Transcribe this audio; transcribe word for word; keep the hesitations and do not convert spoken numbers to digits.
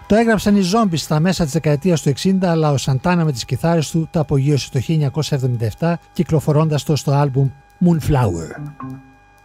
Το έγραψαν οι Zombies στα μέσα της δεκαετίας του εξήντα, αλλά ο Σαντάνα με τις κιθάρες του το απογείωσε το χίλια εννιακόσια εβδομήντα επτά, κυκλοφορώντας το στο άλμπουμ Moonflower.